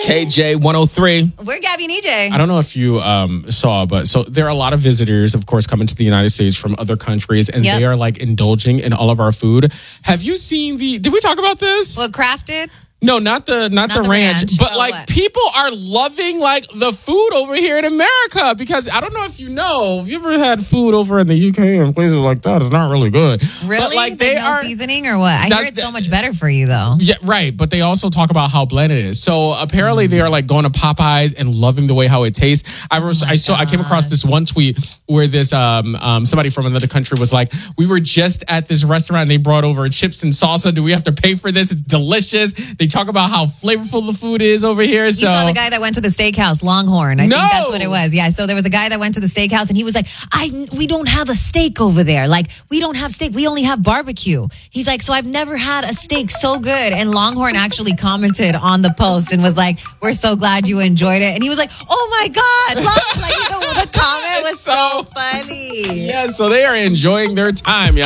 KJ 103. We're Gabby and EJ. I don't know if you saw, but so there are a lot of visitors, of course, coming to the United States from other countries, and they are like indulging in all of our food. Have you seen did we talk about this? Well, Crafted? No, not the ranch. But people are loving like the food over here in America, because I don't know if you know, have you ever had food over in the UK and places like that? It's not really good. Really? But, like, they are seasoning or what? I hear it's so much better for you though. Yeah, right. But they also talk about how bland it is. So apparently they are like going to Popeyes and loving the way how it tastes. I came across this one tweet where this somebody from another country was like, we were just at this restaurant and they brought over chips and salsa. Do we have to pay for this? It's delicious. They talk about how flavorful the food is over here. So you saw the guy that went to the steakhouse, Longhorn. I think that's what it was. Yeah. So there was a guy that went to the steakhouse and he was like, we don't have a steak over there. Like, we don't have steak. We only have barbecue. He's like, so I've never had a steak so good. And Longhorn actually commented on the post and was like, we're so glad you enjoyed it. And he was like, oh my God. The comment was so funny. Yeah. So they are enjoying their time, y'all.